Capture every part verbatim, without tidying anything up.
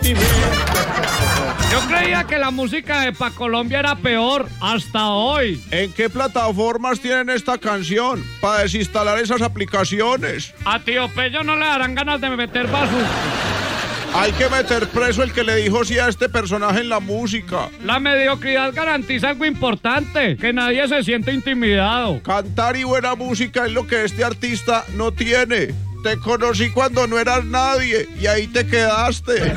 Yo creía que la música de Pa' Colombia era peor, hasta hoy. ¿En qué plataformas tienen esta canción para desinstalar esas aplicaciones? A Tío Pello no le darán ganas de meter basura. Hay que meter preso el que le dijo sí a este personaje en la música. La mediocridad garantiza algo importante, que nadie se siente intimidado. Cantar y buena música es lo que este artista no tiene. Te conocí cuando no eras nadie y ahí te quedaste.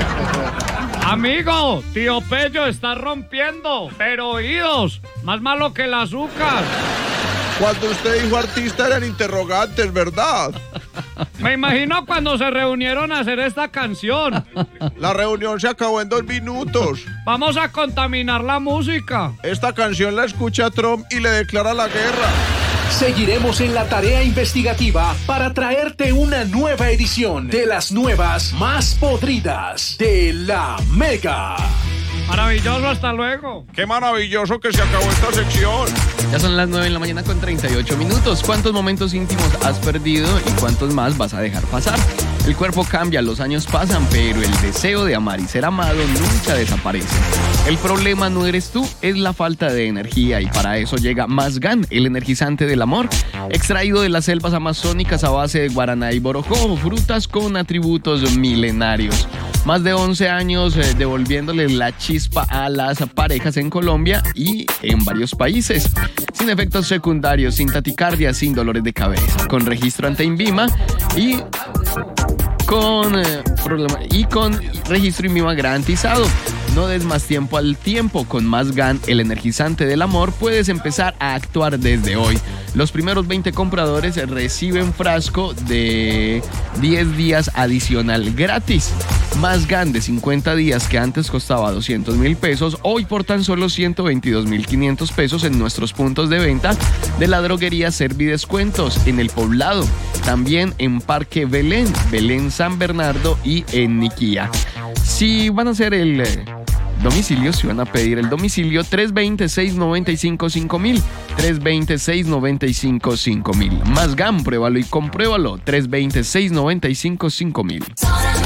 Amigo, Tío Pello está rompiendo, pero oídos, más malo que el azúcar. Cuando usted dijo artista eran interrogantes, ¿verdad? Me imagino cuando se reunieron a hacer esta canción. La reunión se acabó en dos minutos. Vamos a contaminar la música. Esta canción la escucha Trump y le declara la guerra. Seguiremos en la tarea investigativa para traerte una nueva edición de las nuevas más podridas de La Mega. Maravilloso, hasta luego. Qué maravilloso que se acabó esta sección. Ya son las nueve de la mañana con treinta y ocho minutos. ¿Cuántos momentos íntimos has perdido y cuántos más vas a dejar pasar? El cuerpo cambia, los años pasan, pero el deseo de amar y ser amado nunca desaparece. El problema no eres tú, es la falta de energía, y para eso llega Mazgan, el energizante del amor, extraído de las selvas amazónicas a base de guaraná y borojó, frutas con atributos milenarios. Más de once años eh, devolviéndole la chispa a las parejas en Colombia y en varios países. Sin efectos secundarios, sin taticardia, sin dolores de cabeza, con registro ante INVIMA y con, eh, problema, y con registro INVIMA garantizado. No des más tiempo al tiempo. Con Mazgan, el energizante del amor, puedes empezar a actuar desde hoy. Los primeros veinte compradores reciben frasco de diez días adicional gratis. Mazgan de cincuenta días, que antes costaba doscientos mil pesos, hoy por tan solo ciento veintidós mil quinientos pesos en nuestros puntos de venta de la droguería Servidescuentos en El Poblado, también en Parque Belén, Belén San Bernardo y en Niquía. Si van a hacer el eh, domicilio, si van a pedir el domicilio, tres dos cero, seis nueve cinco, cinco mil, tres dos cero, seis nueve cinco, cinco mil. Mazgan, pruébalo y compruébalo, tres dos cero, seis nueve cinco, cinco mil.